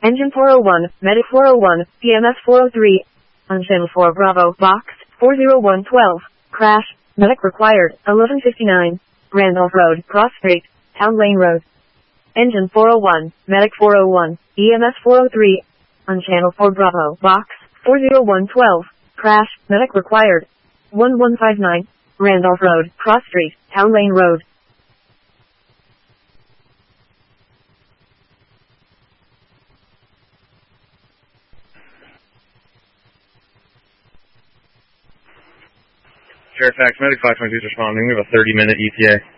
Engine 401, Medic 401, EMS 403. On channel 4 Bravo, box 40112. Crash, medic required, 1159. Randolph Road, Cross Street, Town Lane Road. Engine 401, Medic 401, EMS 403. On channel 4 Bravo, box 40112. Crash, medic required, 1159. Randolph Road, Cross Street, Town Lane Road. Fairfax, Medic 522 is responding. We have a 30-minute ETA.